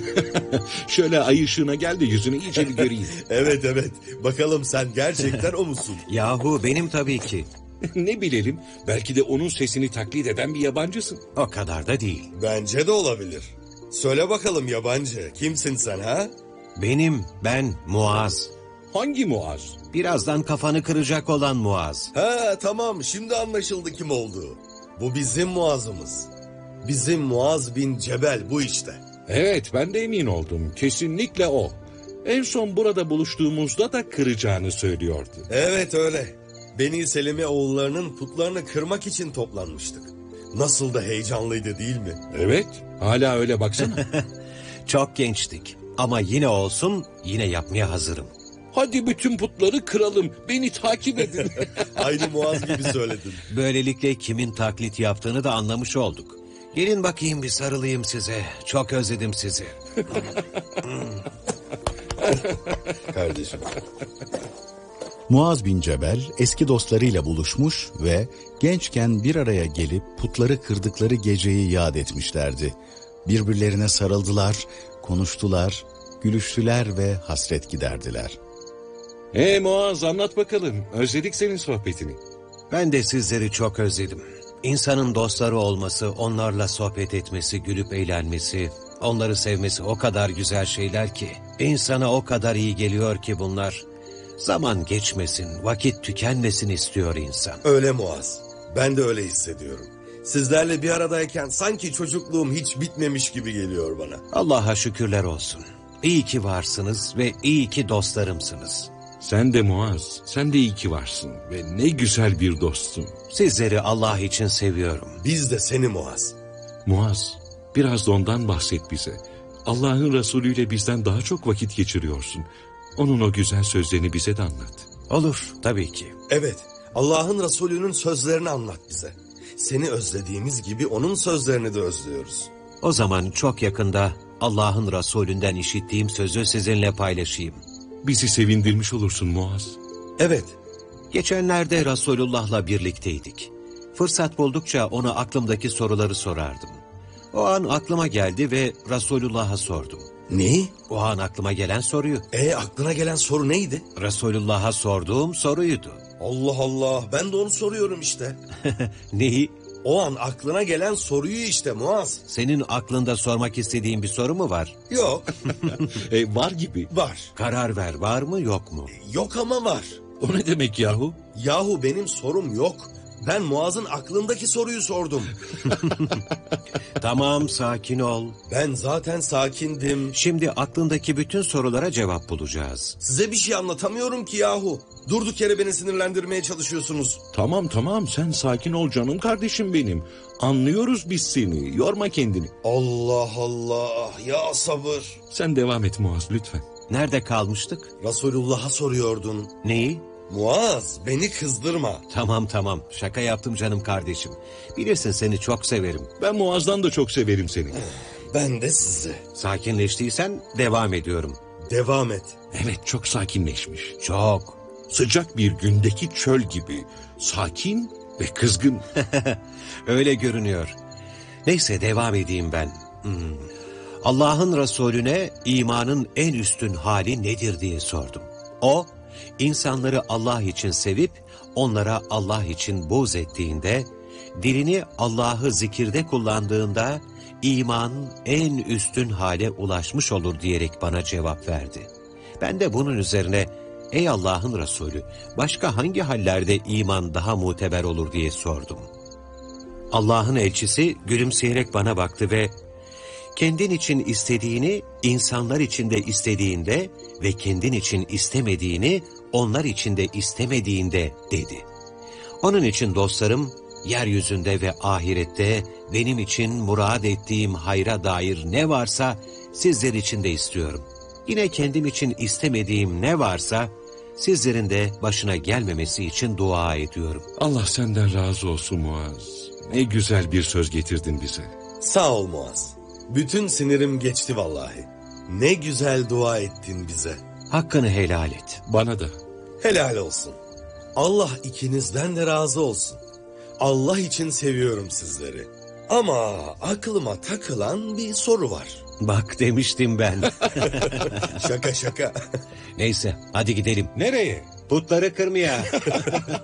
Şöyle ay ışığına gel de yüzünü iyice bir göreyim. Evet evet. Bakalım sen gerçekten o musun? Yahu benim tabii ki. Ne bilelim, belki de onun sesini taklit eden bir yabancısın. O kadar da değil. Bence de olabilir. Söyle bakalım yabancı. Kimsin sen ha? Ben Muaz. Hangi Muaz? Birazdan kafanı kıracak olan Muaz. Ha tamam, şimdi anlaşıldı kim olduğu. Bu bizim Muaz'ımız. Bizim Muaz bin Cebel bu işte. Evet, ben de emin oldum. Kesinlikle o. En son burada buluştuğumuzda da kıracağını söylüyordu. Evet öyle. Beni Selime oğullarının putlarını kırmak için toplanmıştık. Nasıl da heyecanlıydı değil mi? Evet, hala öyle baksana. Çok gençtik. Ama yine olsun, yine yapmaya hazırım. Hadi bütün putları kıralım. Beni takip edin. Aynı Muaz gibi söyledin. Böylelikle kimin taklit yaptığını da anlamış olduk. Gelin bakayım bir sarılayım size. Çok özledim sizi. Kardeşim. Muaz bin Cebel eski dostlarıyla buluşmuş ve gençken bir araya gelip putları kırdıkları geceyi yad etmişlerdi. Birbirlerine sarıldılar, konuştular, gülüştüler ve hasret giderdiler. Muaz, anlat bakalım. Özledik senin sohbetini. Ben de sizleri çok özledim. İnsanın dostları olması, onlarla sohbet etmesi, gülüp eğlenmesi, onları sevmesi o kadar güzel şeyler ki, insana o kadar iyi geliyor ki bunlar. Zaman geçmesin, vakit tükenmesin istiyor insan. Öyle Muaz. Ben de öyle hissediyorum. Sizlerle bir aradayken sanki çocukluğum hiç bitmemiş gibi geliyor bana. Allah'a şükürler olsun. İyi ki varsınız ve iyi ki dostlarımsınız. Sen de Muaz, sen de iyi ki varsın ve ne güzel bir dostsun. Sizleri Allah için seviyorum. Biz de seni Muaz. Muaz, biraz da ondan bahset bize. Allah'ın Resulü ile bizden daha çok vakit geçiriyorsun. Onun o güzel sözlerini bize de anlat. Olur, tabii ki. Evet, Allah'ın Resulü'nün sözlerini anlat bize. Seni özlediğimiz gibi onun sözlerini de özlüyoruz. O zaman çok yakında Allah'ın Resulünden işittiğim sözü sizinle paylaşayım. Bizi sevindirmiş olursun Muaz. Evet. Geçenlerde Resulullah'la birlikteydik. Fırsat buldukça ona aklımdaki soruları sorardım. O an aklıma geldi ve Resulullah'a sordum. Ne? O an aklıma gelen soruyu. Aklına gelen soru neydi? Resulullah'a sorduğum soruydu. Allah Allah, ben de onu soruyorum işte. Neyi? O an aklına gelen soruyu işte Muaz. Senin aklında sormak istediğin bir soru mu var? Yok. Var gibi. Var. Karar ver, var mı yok mu? Yok ama var. O ne demek yahu? Yahu benim sorum yok. Ben Muaz'ın aklındaki soruyu sordum. Tamam, sakin ol. Ben zaten sakindim. Şimdi aklındaki bütün sorulara cevap bulacağız. Size bir şey anlatamıyorum ki yahu. Durduk yere beni sinirlendirmeye çalışıyorsunuz. Tamam, sen sakin ol canım kardeşim benim. Anlıyoruz biz seni, yorma kendini. Allah Allah, ya sabır. Sen devam et Muaz lütfen. Nerede kalmıştık? Resulullah'a soruyordun. Neyi? Muaz, beni kızdırma. Tamam, şaka yaptım canım kardeşim. Bilirsin seni çok severim. Ben Muaz'dan da çok severim seni. Ben de sizi. Sakinleştiysen devam ediyorum. Devam et. Evet, çok sakinleşmiş. Çok. Sıcak bir gündeki çöl gibi. Sakin ve kızgın. Öyle görünüyor. Neyse devam edeyim ben. Allah'ın Resulüne imanın en üstün hali nedir diye sordum. O, insanları Allah için sevip onlara Allah için buğz ettiğinde, dilini Allah'ı zikirde kullandığında iman en üstün hale ulaşmış olur diyerek bana cevap verdi. Ben de bunun üzerine, ey Allah'ın Resulü, başka hangi hallerde iman daha muteber olur diye sordum. Allah'ın elçisi gülümseyerek bana baktı ve kendin için istediğini insanlar için de istediğinde ve kendin için istemediğini onlar için de istemediğinde dedi. Onun için dostlarım, yeryüzünde ve ahirette benim için murad ettiğim hayra dair ne varsa sizler için de istiyorum. Yine kendim için istemediğim ne varsa sizlerin de başına gelmemesi için dua ediyorum. Allah senden razı olsun Muaz. Ne güzel bir söz getirdin bize. Sağ ol Muaz. Bütün sinirim geçti vallahi. Ne güzel dua ettin bize. Hakkını helal et. Bana da. Helal olsun. Allah ikinizden de razı olsun. Allah için seviyorum sizleri. Ama aklıma takılan bir soru var. Bak demiştim ben. Şaka şaka. Neyse hadi gidelim. Nereye? Putları kırmaya.